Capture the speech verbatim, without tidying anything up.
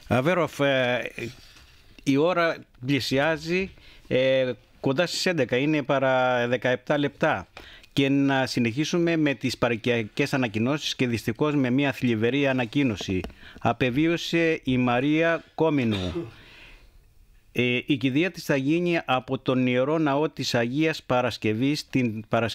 Αβέροφ, ε, η ώρα πλησιάζει, ε, κοντά στις έντεκα, είναι παρά δεκαεπτά λεπτά. Και να συνεχίσουμε με τις παροικιακές ανακοινώσεις και δυστυχώς με μια θλιβερή ανακοίνωση. Απεβίωσε η Μαρία Κόμινου. Ε, η κηδεία της θα γίνει από τον Ιερό Ναό της Αγίας Παρασκευής την Παρασκευή